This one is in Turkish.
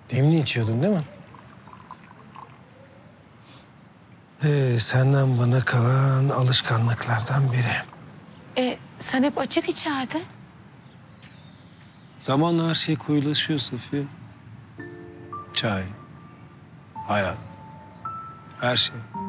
Demli içiyordun değil mi? Senden bana kalan alışkanlıklardan biri. Sen hep açık içerdin. Zamanla her şey koyulaşıyor Safiye. Çay, hayat, her şey.